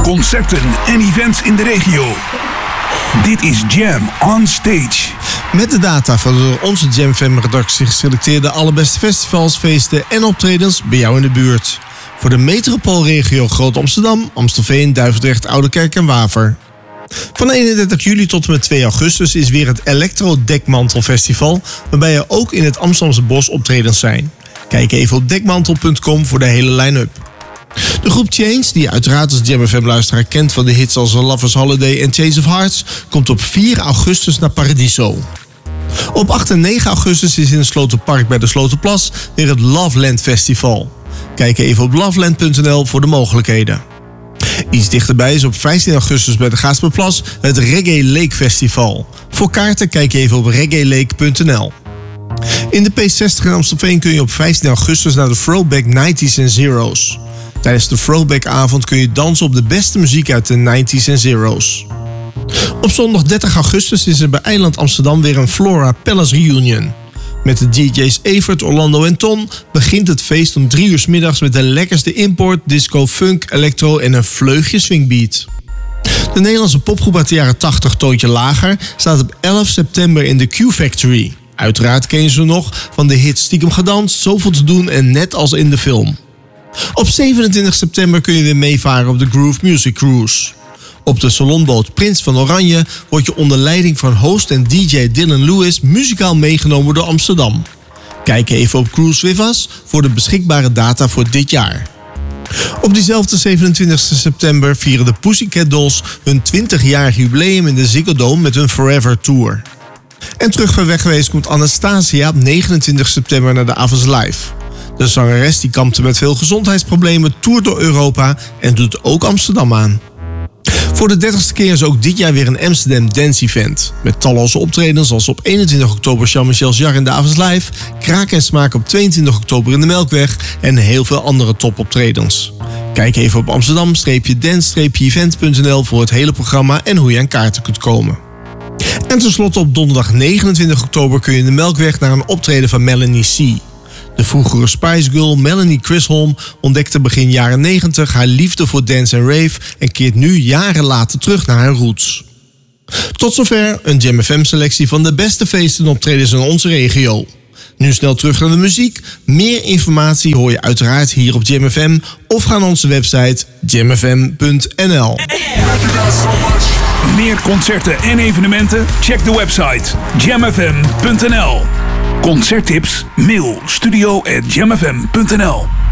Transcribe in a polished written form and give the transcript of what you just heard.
concerten en events in de regio. Dit is Jam on Stage. Met de data van de door onze Jam FM-redactie geselecteerde allerbeste festivals, feesten en optredens bij jou in de buurt. Voor de metropoolregio Groot Amsterdam, Amstelveen, Duivendrecht, Oudekerk en Waver. Van 31 juli tot en met 2 augustus is weer het Electro Dekmantelfestival, waarbij er ook in het Amsterdamse Bos optredens zijn. Kijk even op dekmantel.com voor de hele line-up. De groep Change, die je uiteraard als Jam FM-luisteraar kent van de hits als Lover's Holiday en Chase of Hearts, komt op 4 augustus naar Paradiso. Op 8 en 9 augustus is in het Sloterpark bij de Sloterplas weer het Loveland Festival. Kijk even op loveland.nl voor de mogelijkheden. Iets dichterbij is op 15 augustus bij de Gaasperplas het Reggae Lake Festival. Voor kaarten kijk even op reggaelake.nl. In de P60 in Amstelveen kun je op 15 augustus naar de Throwback 90s en Zero's. Tijdens de Throwback-avond kun je dansen op de beste muziek uit de 90s en Zero's. Op zondag 30 augustus is er bij Eiland Amsterdam weer een Flora Palace Reunion. Met de DJ's Evert, Orlando en Ton begint het feest om 3 uur 's middags met de lekkerste import, disco, funk, electro en een vleugje swingbeat. De Nederlandse popgroep uit de jaren 80, Toontje Lager, staat op 11 september in de Q-Factory. Uiteraard ken je ze nog van de hit Stiekem gedanst, Zoveel te doen en Net als in de film. Op 27 september kun je weer meevaren op de Groove Music Cruise. Op de salonboot Prins van Oranje word je onder leiding van host en DJ Dylan Lewis muzikaal meegenomen door Amsterdam. Kijk even op Cruise With Us voor de beschikbare data voor dit jaar. Op diezelfde 27 september vieren de Pussycat Dolls hun 20-jarig jubileum in de Ziggo Dome met hun Forever Tour. En terug van weg geweest komt Anastasia op 29 september naar de Avonds Live. De zangeres die kampte met veel gezondheidsproblemen, toert door Europa en doet ook Amsterdam aan. Voor de 30ste keer is ook dit jaar weer een Amsterdam Dance Event. Met talloze optredens als op 21 oktober Jean-Michel Jarre in de Avonds Live, Kraak en Smaak op 22 oktober in de Melkweg en heel veel andere topoptredens. Kijk even op amsterdam-dance-event.nl voor het hele programma en hoe je aan kaarten kunt komen. En tenslotte op donderdag 29 oktober kun je in de Melkweg naar een optreden van Melanie C. De vroegere Spice Girl Melanie Chisholm ontdekte begin jaren 90 haar liefde voor dance en rave en keert nu jaren later terug naar haar roots. Tot zover een Jam FM selectie van de beste feesten en optredens in onze regio. Nu snel terug naar de muziek. Meer informatie hoor je uiteraard hier op Jam FM of ga naar onze website jamfm.nl. Meer concerten en evenementen? Check de website jamfm.nl. Concerttips? Mail studio@jamfm.nl.